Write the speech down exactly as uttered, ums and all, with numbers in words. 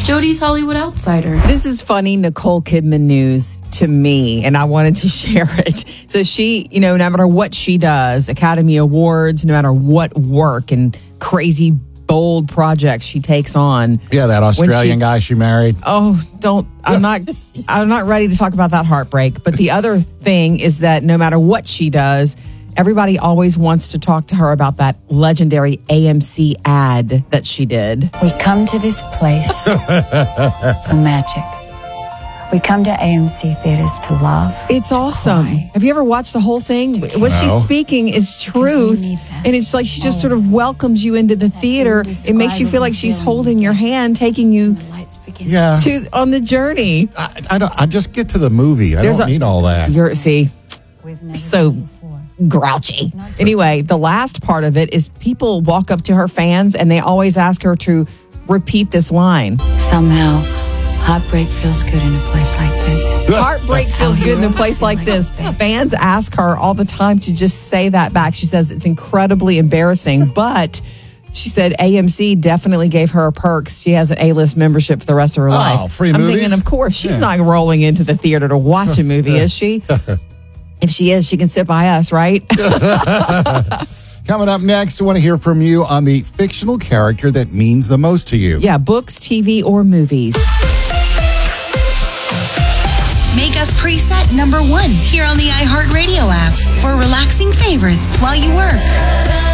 Jody's Hollywood Outsider. This is funny Nicole Kidman news to me, and I wanted to share it. So she, you know, no matter what she does, Academy Awards, no matter what work and crazy, bold projects she takes on. Yeah, that Australian she, guy she married. Oh, don't, I'm not, I'm not ready to talk about that heartbreak. But the other thing is that no matter what she does, everybody always wants to talk to her about that legendary A M C ad that she did. We come to this place for magic. We come to A M C theaters to laugh. It's awesome. Cry. Have you ever watched the whole thing? What she's No. speaking is truth. And it's like she just sort of welcomes you into the theater. It makes you feel like she's holding your hand, taking you Yeah. to on the journey. I, I don't. I just get to the movie. I There's don't a- need all that. You're see, so grouchy. Anyway, the last part of it is people walk up to her fans and they always ask her to repeat this line. Somehow, heartbreak feels good in a place like this. Heartbreak feels good in a place like this. Fans ask her all the time to just say that back. She says it's incredibly embarrassing, but she said A M C definitely gave her perks. She has an A-list membership for the rest of her Oh, life. free I'm movies? thinking, of course, she's Yeah. not rolling into the theater to watch a movie, is she? If she is, she can sit by us, right? Coming up next, I want to hear from you on the fictional character that means the most to you. Yeah, books, T V, or movies. Make us preset number one here on the iHeartRadio app for relaxing favorites while you work.